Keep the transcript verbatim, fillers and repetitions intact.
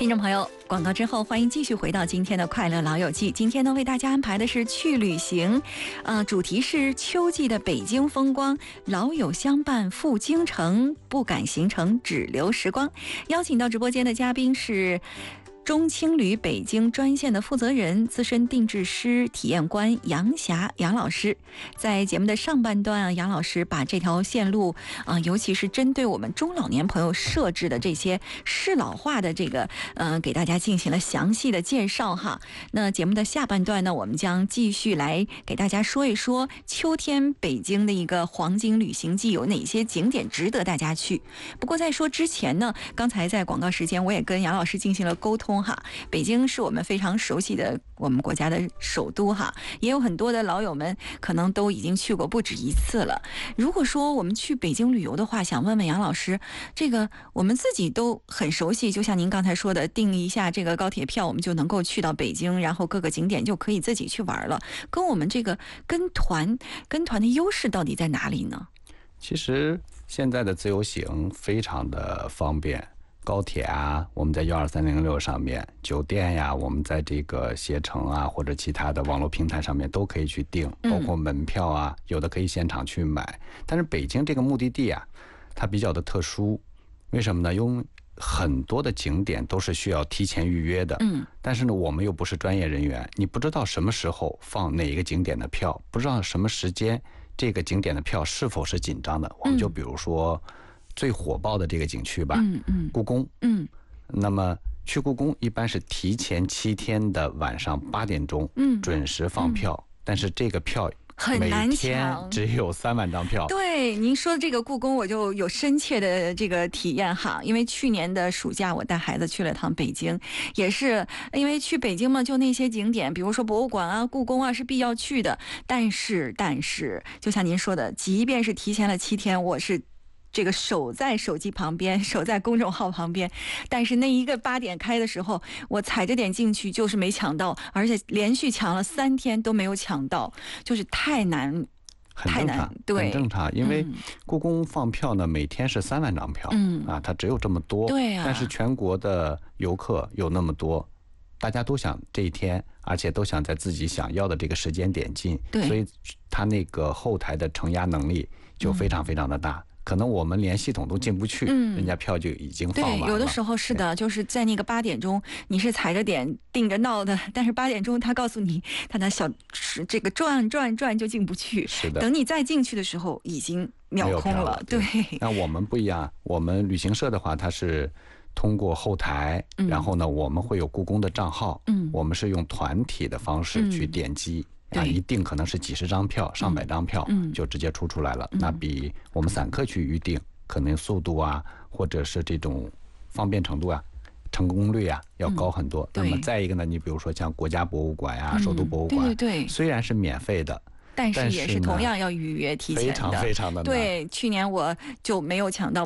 听众朋友，广告之后欢迎继续回到今天的快乐老友记。今天呢，为大家安排的是去旅行，呃，主题是秋季的北京风光，老友相伴赴京城，不赶行程只留时光。邀请到直播间的嘉宾是中青旅北京专线的负责人、资深定制师、体验官杨霞杨老师。在节目的上半段啊，杨老师把这条线路啊、呃，尤其是针对我们中老年朋友设置的这些适老化的这个，呃，给大家进行了详细的介绍哈。那节目的下半段呢，我们将继续来给大家说一说秋天北京的一个黄金旅行季有哪些景点值得大家去。不过在说之前呢，刚才在广告时间我也跟杨老师进行了沟通。北京是我们非常熟悉的我们国家的首都哈，也有很多的老友们可能都已经去过不止一次了。如果说我们去北京旅游的话，想问问杨老师，这个我们自己都很熟悉，就像您刚才说的，订一下这个高铁票，我们就能够去到北京，然后各个景点就可以自己去玩了。跟我们这个跟团跟团的优势到底在哪里呢？ 其实现在的自由行非常的方便。高铁啊，我们在一二三零六上面；酒店呀，我们在这个携程啊或者其他的网络平台上面都可以去订，包括门票啊，有的可以现场去买。但是北京这个目的地啊，它比较的特殊，为什么呢？因为很多的景点都是需要提前预约的。嗯。但是呢，我们又不是专业人员，你不知道什么时候放哪一个景点的票，不知道什么时间这个景点的票是否是紧张的。我们就比如说。嗯最火爆的这个景区吧，嗯嗯，故宫，嗯，那么去故宫一般是提前七天的晚上八点钟，嗯，准时放票，嗯、但是这个票很难抢， 每天只有三万张票。 对，您说这个故宫，我就有深切的这个体验哈，因为去年的暑假我带孩子去了趟北京，也是因为去北京嘛，就那些景点，比如说博物馆啊、故宫啊是必要去的，但是但是，就像您说的，即便是提前了七天，我是。这个守在手机旁边，守在公众号旁边，但是那一个八点开的时候，我踩着点进去，就是没抢到，而且连续抢了三天都没有抢到，就是太难， 太难，对，很正常。因为故宫放票呢，每天是三万张票，嗯啊，它只有这么多， 对啊。 但是全国的游客有那么多，大家都想这一天，而且都想在自己想要的这个时间点进，所以它那个后台的承压能力就非常非常的大。嗯，可能我们连系统都进不去，嗯，人家票就已经放完了。 对，有的时候是的，就是在那个八点钟，你是踩着点定着闹的，但是八点钟他告诉你，他的小这个转转转就进不去。 是的， 等你再进去的时候，已经秒空了。 了对，那我们不一样，我们旅行社的话，它是通过后台，嗯、然后呢，我们会有故宫的账号，嗯，我们是用团体的方式去点击。嗯啊，一定可能是几十张票、上百张票，嗯，就直接出出来了。嗯、那比我们散客去预定，可能速度啊，或者是这种方便程度啊、成功率啊，要高很多。嗯、那么再一个呢，你比如说像国家博物馆呀、啊、嗯、首都博物馆， 对对对， 虽然是免费的。 但是也是同样要预约提前的， 非常非常的难。 对，去年我就没有抢到。